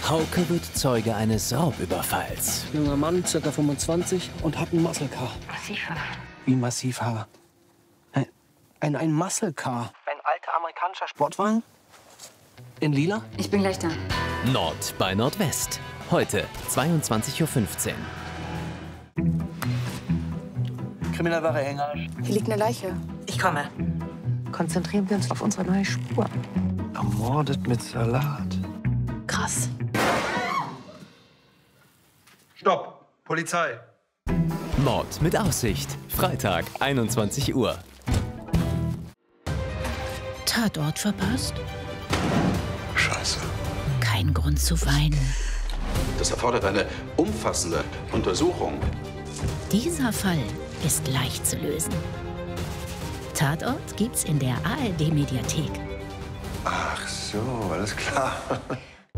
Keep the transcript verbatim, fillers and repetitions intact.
Hauke wird Zeuge eines Raubüberfalls. Junger Mann, circa fünfundzwanzig und hat ein Muscle Car. Massiv. Wie massiv Haar? Ein, ein, ein Muscle Car. Ein alter amerikanischer Sportwagen? In lila? Ich bin gleich da. Nord bei Nordwest. Heute zweiundzwanzig Uhr fünfzehn. Kriminalware Hänger. Hier liegt eine Leiche. Ich komme. Konzentrieren wir uns auf unsere neue Spur. Ermordet mit Salat. Krass. Stopp! Polizei! Mord mit Aussicht. Freitag, einundzwanzig Uhr. Tatort verpasst? Scheiße. Kein Grund zu weinen. Das erfordert eine umfassende Untersuchung. Dieser Fall ist leicht zu lösen. Tatort gibt's in der A R D-Mediathek. Ach so, alles klar.